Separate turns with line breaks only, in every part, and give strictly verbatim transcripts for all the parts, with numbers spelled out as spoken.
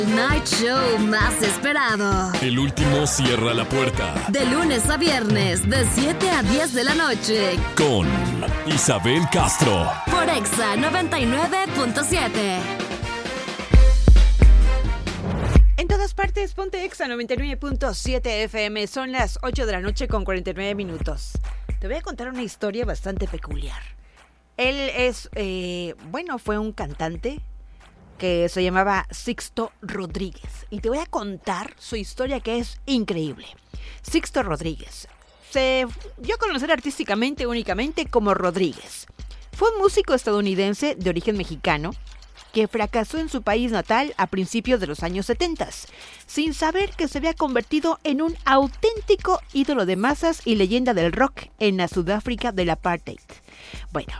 Night Show más esperado.
El último cierra la puerta.
De lunes a viernes, de siete a diez de la noche.
Con Isabel Castro.
Por Exa noventa y nueve punto siete.
En todas partes, ponte Exa noventa y nueve punto siete F M. Son las ocho de la noche con cuarenta y nueve minutos. Te voy a contar una historia bastante peculiar. Él es, eh, bueno, fue un cantante que se llamaba Sixto Rodríguez. Y te voy a contar su historia, que es increíble. Sixto Rodríguez se dio a conocer artísticamente únicamente como Rodríguez. Fue un músico estadounidense de origen mexicano que fracasó en su país natal a principios de los años setenta, sin saber que se había convertido en un auténtico ídolo de masas y leyenda del rock en la Sudáfrica del apartheid. Bueno,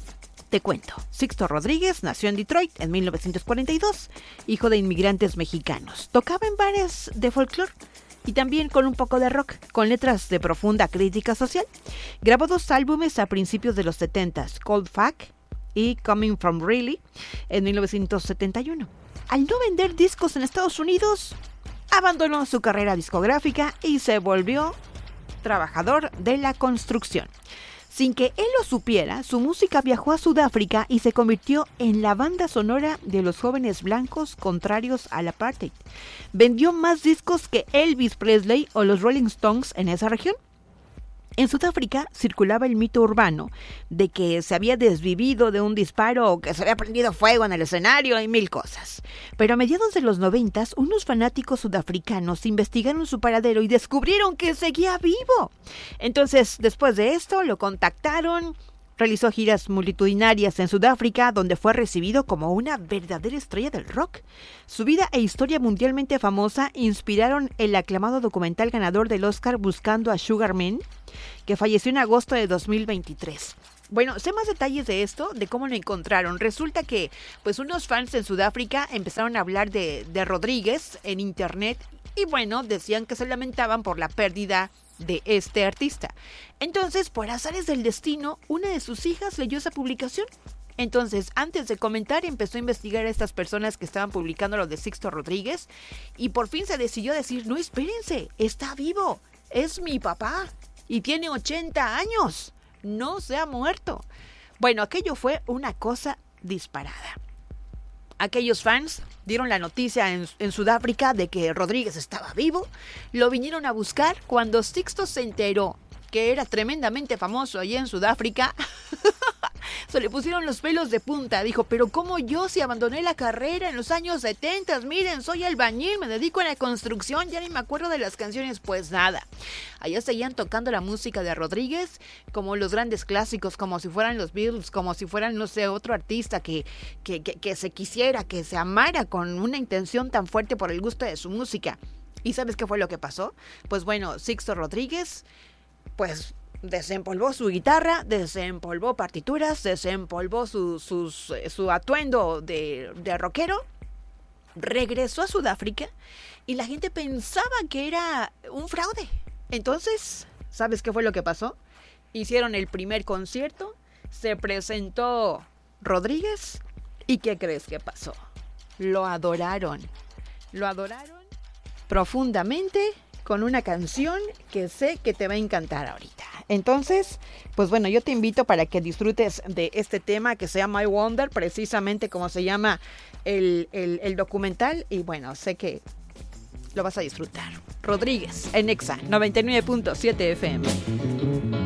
te cuento. Sixto Rodríguez nació en Detroit en mil novecientos cuarenta y dos, hijo de inmigrantes mexicanos. Tocaba en bares de folclore y también con un poco de rock, con letras de profunda crítica social. Grabó dos álbumes a principios de los setenta, Cold Fuck y Coming From Really, en mil novecientos setenta y uno. Al no vender discos en Estados Unidos, abandonó su carrera discográfica y se volvió trabajador de la construcción. Sin que él lo supiera, su música viajó a Sudáfrica y se convirtió en la banda sonora de los jóvenes blancos contrarios al apartheid. Vendió más discos que Elvis Presley o los Rolling Stones en esa región. En Sudáfrica circulaba el mito urbano de que se había desvivido de un disparo o que se había prendido fuego en el escenario y mil cosas. Pero a mediados de los noventas, unos fanáticos sudafricanos investigaron su paradero y descubrieron que seguía vivo. Entonces, después de esto, lo contactaron. Realizó giras multitudinarias en Sudáfrica, donde fue recibido como una verdadera estrella del rock. Su vida e historia mundialmente famosa inspiraron el aclamado documental ganador del Oscar Buscando a Sugar Man, que falleció en agosto de dos mil veintitrés. Bueno, sé más detalles de esto, de cómo lo encontraron. Resulta que pues unos fans en Sudáfrica empezaron a hablar de, de Rodríguez en internet y bueno, decían que se lamentaban por la pérdida de este artista. Entonces, por azares del destino, una de sus hijas leyó esa publicación. Entonces, antes de comentar, empezó a investigar a estas personas que estaban publicando lo de Sixto Rodríguez y por fin se decidió a decir, no, espérense, está vivo, es mi papá y tiene ochenta años, no se ha muerto. Bueno, aquello fue una cosa disparada. Aquellos fans dieron la noticia en, en Sudáfrica de que Rodríguez estaba vivo, lo vinieron a buscar. Cuando Sixto se enteró que era tremendamente famoso allá en Sudáfrica, se le pusieron los pelos de punta. Dijo, pero ¿cómo yo si abandoné la carrera en los años setenta? Miren, soy albañil, me dedico a la construcción, ya ni me acuerdo de las canciones. Pues nada, allá seguían tocando la música de Rodríguez como los grandes clásicos, como si fueran los Beatles, como si fueran, no sé, otro artista que, que, que, que se quisiera, que se amara con una intención tan fuerte por el gusto de su música. ¿Y sabes qué fue lo que pasó? Pues bueno, Sixto Rodríguez, pues desempolvó su guitarra, desempolvó partituras, desempolvó su, sus, su atuendo de, de rockero, regresó a Sudáfrica y la gente pensaba que era un fraude. Entonces, ¿sabes qué fue lo que pasó? Hicieron el primer concierto, se presentó Rodríguez y ¿qué crees que pasó? Lo adoraron, lo adoraron profundamente con una canción que sé que te va a encantar ahorita. Entonces, pues bueno, yo te invito para que disfrutes de este tema que se llama I Wonder, precisamente como se llama el, el, el documental. Y bueno, sé que lo vas a disfrutar. Rodríguez en Exa noventa y nueve punto siete F M.